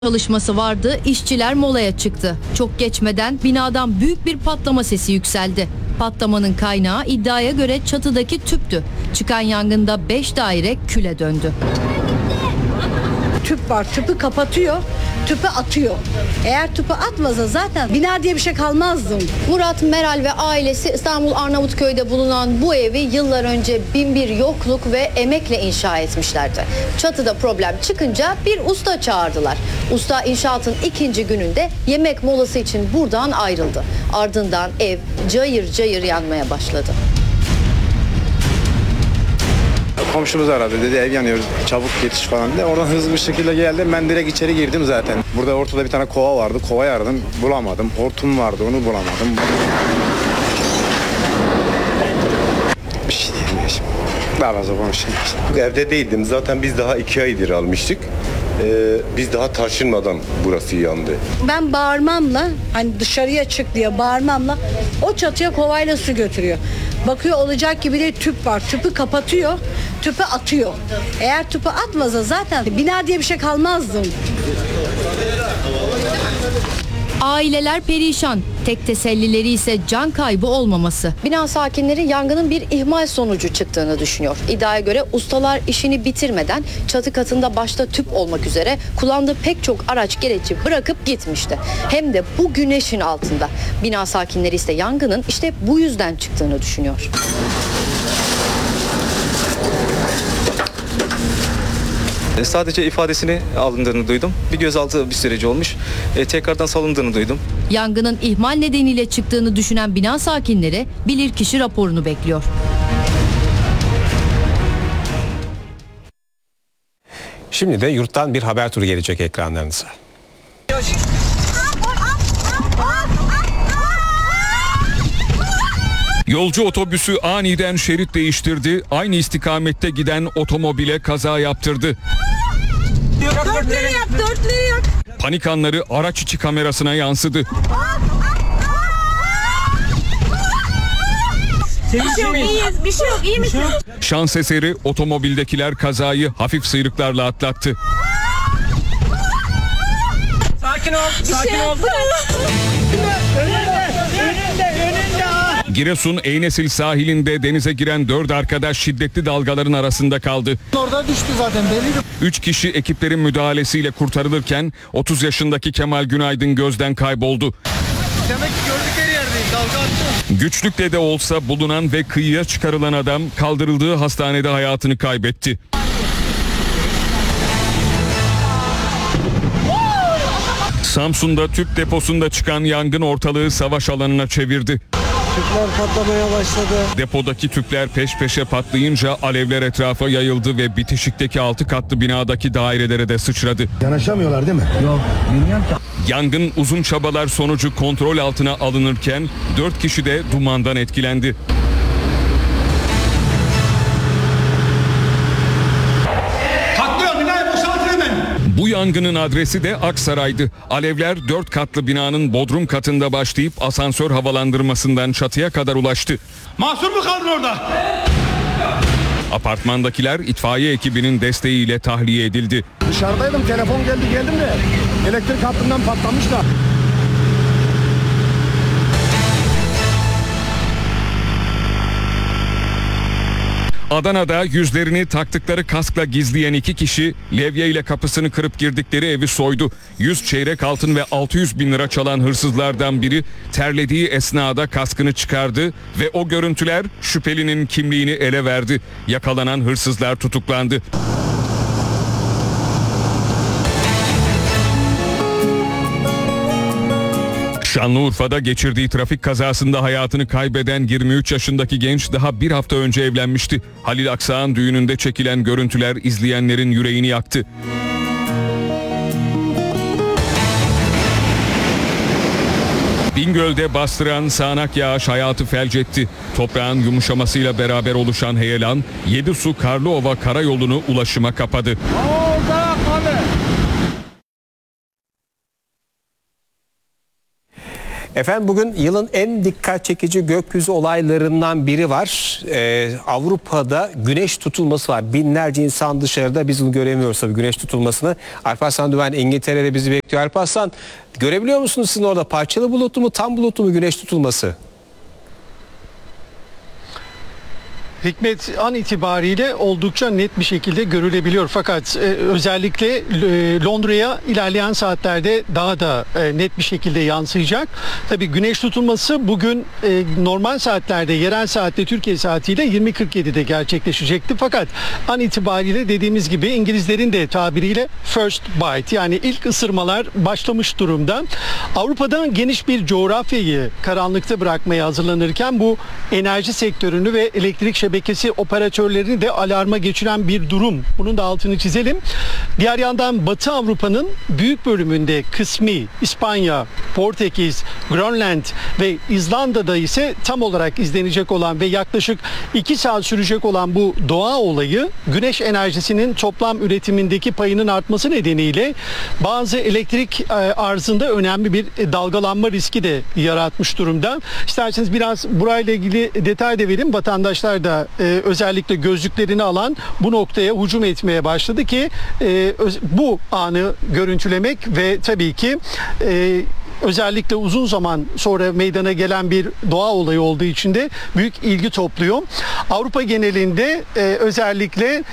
Çalışması vardı, işçiler molaya çıktı. Çok geçmeden binadan büyük bir patlama sesi yükseldi. Patlamanın kaynağı iddiaya göre çatıdaki tüptü. Çıkan yangında 5 daire küle döndü. Tüp var, tüpü kapatıyor, tüpü atıyor. Eğer tüpü atmasa zaten bina diye bir şey kalmazdı. Murat Meral ve ailesi İstanbul Arnavutköy'de bulunan bu evi yıllar önce binbir yokluk ve emekle inşa etmişlerdi. Çatıda problem çıkınca bir usta çağırdılar. Usta inşaatın ikinci gününde yemek molası için buradan ayrıldı. Ardından ev cayır cayır yanmaya başladı. Komşumuz aradı, dedi ev yanıyor, çabuk yetiş falan diye. Oradan hızlı bir şekilde geldim, ben direkt içeri girdim zaten. Burada ortada bir tane kova vardı, kovayı aradım, bulamadım. Hortum vardı, onu bulamadım. Bir şey diyeyim şimdi. Daha fazla konuşayım. Evde değildim, zaten biz daha 2 aydır almıştık. Biz daha taşınmadan burası yandı. Ben bağırmamla, hani dışarıya çık diye bağırmamla o çatıya kovayla su götürüyor. Bakıyor olacak gibi değil, tüp var, tüpü kapatıyor, tüpü atıyor. Eğer tüpü atmasa zaten bina diye bir şey kalmazdı. Aileler perişan. Tek tesellileri ise can kaybı olmaması. Bina sakinleri yangının bir ihmal sonucu çıktığını düşünüyor. İddiaya göre ustalar işini bitirmeden çatı katında başta tüp olmak üzere kullandığı pek çok araç gereci bırakıp gitmişti. Hem de bu güneşin altında. Bina sakinleri ise yangının işte bu yüzden çıktığını düşünüyor. Sadece ifadesini alındığını duydum. Bir gözaltı bir süreci olmuş. Tekrardan salındığını duydum. Yangının ihmal nedeniyle çıktığını düşünen bina sakinleri bilirkişi raporunu bekliyor. Şimdi de yurttan bir haber turu gelecek ekranlarınıza. Yolcu otobüsü aniden şerit değiştirdi. Aynı istikamette giden otomobile kaza yaptırdı. Dörtleri yak. Panik anları araç içi kamerasına yansıdı. Bir şey yok, iyi misin? Şans eseri otomobildekiler kazayı hafif sıyrıklarla atlattı. Sakin ol. Giresun Eynesil sahilinde denize giren 4 arkadaş şiddetli dalgaların arasında kaldı. Orada düştü zaten, belliydi. 3 kişi ekiplerin müdahalesiyle kurtarılırken 30 yaşındaki Kemal Günaydın gözden kayboldu. Demek ki gördükleri yerdeyiz, dalga attı. Güçlükle de olsa bulunan ve kıyıya çıkarılan adam kaldırıldığı hastanede hayatını kaybetti. Samsun'da tüp deposunda çıkan yangın ortalığı savaş alanına çevirdi. Tüpler patlamaya başladı. Depodaki tüpler peş peşe patlayınca alevler etrafa yayıldı ve bitişikteki 6 katlı binadaki dairelere de sıçradı. Yanaşamıyorlar değil mi? Yok, bilmiyorum ki. Yangın uzun çabalar sonucu kontrol altına alınırken 4 kişi de dumandan etkilendi. Bu yangının adresi de Aksaray'dı. Alevler 4 katlı binanın bodrum katında başlayıp asansör havalandırmasından çatıya kadar ulaştı. Mahsur mu kaldın orada? Apartmandakiler itfaiye ekibinin desteğiyle tahliye edildi. Dışarıdaydım, telefon geldim de elektrik hattından patlamış da. Adana'da yüzlerini taktıkları kaskla gizleyen 2 kişi levye ile kapısını kırıp girdikleri evi soydu. 100 çeyrek altın ve 600 bin lira çalan hırsızlardan biri terlediği esnada kaskını çıkardı ve o görüntüler şüphelinin kimliğini ele verdi. Yakalanan hırsızlar tutuklandı. Şanlıurfa'da geçirdiği trafik kazasında hayatını kaybeden 23 yaşındaki genç daha bir hafta önce evlenmişti. Halil Aksağ'ın düğününde çekilen görüntüler izleyenlerin yüreğini yaktı. Bingöl'de bastıran sağanak yağış hayatı felç etti. Toprağın yumuşamasıyla beraber oluşan heyelan, Yedisu Karlıova karayolunu ulaşıma kapadı. Efendim bugün yılın en dikkat çekici gökyüzü olaylarından biri var. Avrupa'da güneş tutulması var. Binlerce insan dışarıda, biz bunu göremiyoruz tabii güneş tutulmasını. Alparslan Düven İngiltere'de bizi bekliyor. Alparslan, görebiliyor musunuz sizin orada parçalı bulutlu mu, tam bulutlu mu güneş tutulması? Hikmet, an itibariyle oldukça net bir şekilde görülebiliyor. Fakat özellikle Londra'ya ilerleyen saatlerde daha da net bir şekilde yansıyacak. Tabii güneş tutulması bugün normal saatlerde, yerel saatte Türkiye saatiyle 20.47'de gerçekleşecekti. Fakat an itibariyle dediğimiz gibi İngilizlerin de tabiriyle first bite, yani ilk ısırmalar başlamış durumda. Avrupa'da geniş bir coğrafyayı karanlıkta bırakmaya hazırlanırken bu enerji sektörünü ve elektrik şebekesi operatörlerini de alarma geçiren bir durum. Bunun da altını çizelim. Diğer yandan Batı Avrupa'nın büyük bölümünde kısmi İspanya, Portekiz, Grönland ve İzlanda'da ise tam olarak izlenecek olan ve yaklaşık 2 saat sürecek olan bu doğa olayı güneş enerjisinin toplam üretimindeki payının artması nedeniyle bazı elektrik arzında önemli bir dalgalanma riski de yaratmış durumda. İsterseniz biraz burayla ilgili detay da vereyim. Vatandaşlar da özellikle gözlüklerini alan bu noktaya hücum etmeye başladı ki bu anı görüntülemek ve tabii ki özellikle uzun zaman sonra meydana gelen bir doğa olayı olduğu için de büyük ilgi topluyor. Avrupa genelinde özellikle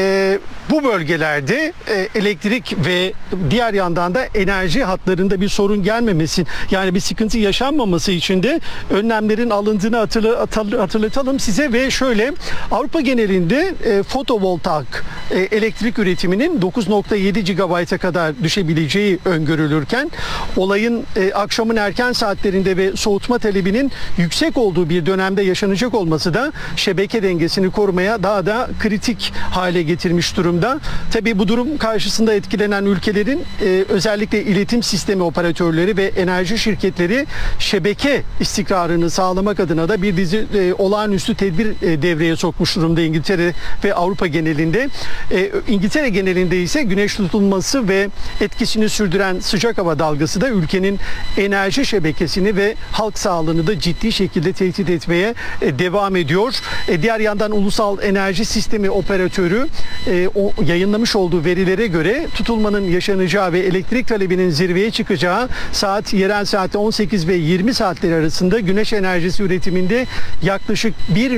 bu bölgelerde elektrik ve diğer yandan da enerji hatlarında bir sorun gelmemesi, yani bir sıkıntı yaşanmaması için de önlemlerin alındığını hatırlatalım size ve şöyle, Avrupa genelinde fotovoltaik elektrik üretiminin 9.7 GB'a kadar düşebileceği öngörülürken olayın akşamın erken saatlerinde ve soğutma talebinin yüksek olduğu bir dönemde yaşanacak olması da şebeke dengesini korumaya daha da kritik hale getirmiş durumda. Tabii bu durum karşısında etkilenen ülkelerin özellikle iletim sistemi operatörleri ve enerji şirketleri şebeke istikrarını sağlamak adına da bir dizi olağanüstü tedbir devreye sokmuş durumda İngiltere ve Avrupa genelinde. İngiltere genelinde ise güneş tutulması ve etkisini sürdüren sıcak hava dalgası da ülkenin enerji şebekesini ve halk sağlığını da ciddi şekilde tehdit etmeye devam ediyor. Diğer yandan Ulusal Enerji Sistemi Operatörü yayınlamış olduğu verilere göre tutulmanın yaşanacağı ve elektrik talebinin zirveye çıkacağı yerel saatte 18 ve 20 saatleri arasında güneş enerjisi üretiminde yaklaşık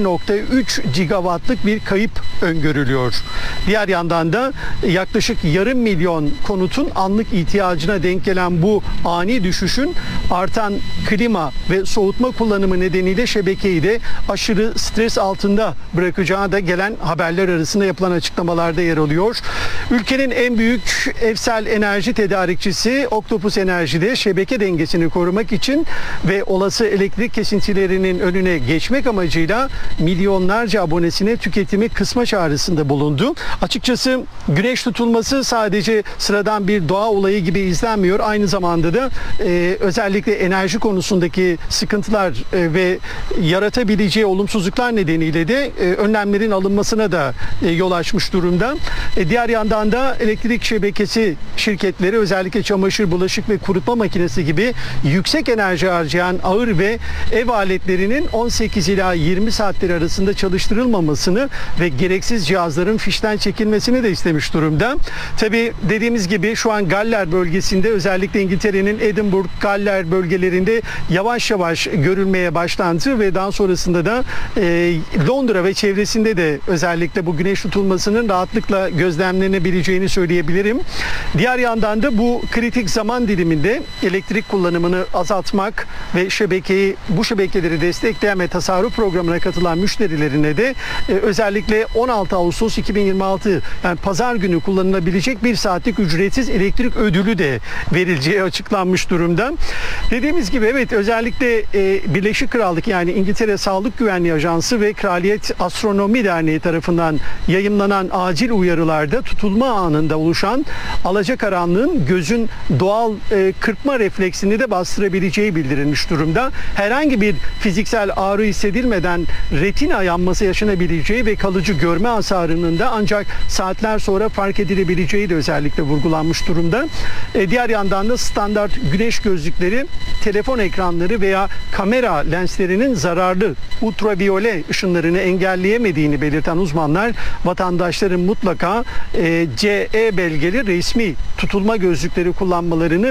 1.3 gigawattlık bir kayıp öngörülüyor. Diğer yandan da yaklaşık 500.000 konutun anlık ihtiyacına denk gelen bu ani düşüşün artan klima ve soğutma kullanımı nedeniyle şebekeyi de aşırı stres altında bırakacağı da gelen haberler arasında yapılan açıklamalarda yer alıyor. Ülkenin en büyük evsel enerji tedarikçisi Octopus Enerji'de şebeke dengesini korumak için ve olası elektrik kesintilerinin önüne geçmek amacıyla milyonlarca abonesine tüketimi kısma çağrısında bulundu. Açıkçası güneş tutulması sadece sıradan bir doğa olayı gibi izlenmiyor. Aynı zamanda da özellikle enerji konusundaki sıkıntılar ve yaratabileceği olumsuzluklar nedeniyle de önlemlerin alınmasına da yol açmış durumda. Diğer yandan da elektrik şebekesi şirketleri özellikle çamaşır, bulaşık ve kurutma makinesi gibi yüksek enerji harcayan ağır ve ev aletlerinin 18 ila 20 saatleri arasında çalıştırılmamasını ve gereksiz cihazların fişten çekilmesini de istemiş durumda. Tabii dediğimiz gibi şu an Galler bölgesinde, özellikle İngiltere'nin Edinburgh, Galler bölgelerinde yavaş yavaş görülmeye başlandı ve daha sonrasında da Londra ve çevresinde de özellikle bu güneş tutulmasının rahatlıkla gözlemlenebileceğini söyleyebilirim. Diğer yandan da bu kritik zaman diliminde elektrik kullanımını azaltmak ve bu şebekeleri destekleyen ve tasarruf programına katılan müşterilerine de özellikle 16 Ağustos 2026 yani pazar günü kullanılabilecek 1 saatlik ücretsiz elektrik ödülü de verileceği açıklanmış durumda. Dediğimiz gibi evet, özellikle Birleşik Krallık yani İngiltere Sağlık Güvenliği Ajansı ve Kraliyet Astronomi Derneği tarafından yayımlanan acil uyarılarda tutulma anında oluşan alacakaranlığın gözün doğal kırpma refleksini de bastırabileceği bildirilmiş durumda. Herhangi bir fiziksel ağrı hissedilmeden retina yanması yaşanabileceği ve kalıcı görme hasarının da ancak saatler sonra fark edilebileceği de özellikle vurgulanmış durumda. Diğer yandan da standart güneş gözlükleri karşı telefon ekranları veya kamera lenslerinin zararlı ultraviyole ışınlarını engelleyemediğini belirten uzmanlar vatandaşların mutlaka CE belgeli resmi tutulma gözlükleri kullanmalarını